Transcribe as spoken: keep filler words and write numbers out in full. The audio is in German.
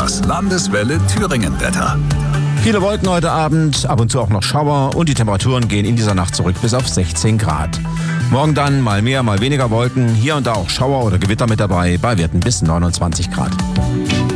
Das Landeswelle Thüringen-Wetter. Viele Wolken heute Abend, ab und zu auch noch Schauer und die Temperaturen gehen in dieser Nacht zurück bis auf sechzehn Grad. Morgen dann mal mehr, mal weniger Wolken, hier und da auch Schauer oder Gewitter mit dabei, bei Werten bis neunundzwanzig Grad.